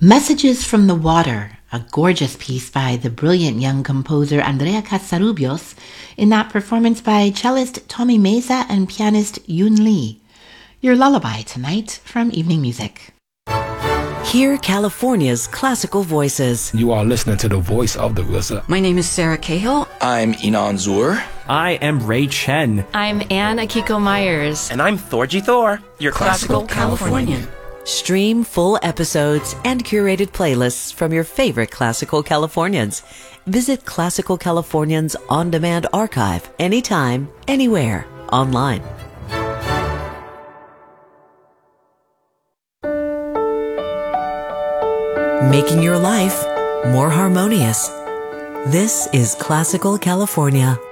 Messages from the Water, a gorgeous piece by the brilliant young composer Andrea Casarubios, in that performance by cellist Tommy Meza and pianist Yoon Lee. Your lullaby tonight from Evening Music. Hear California's classical voices. You are listening to the voice of the RZA. My name is Sarah Cahill. I'm Inan Zur. I am Ray Chen. I'm Anne Akiko Myers. And I'm Thorgy Thor, your Classical Californian. Stream full episodes and curated playlists from your favorite Classical Californians. Visit Classical Californians on-demand archive anytime, anywhere, online. Making your life more harmonious. This is Classical California.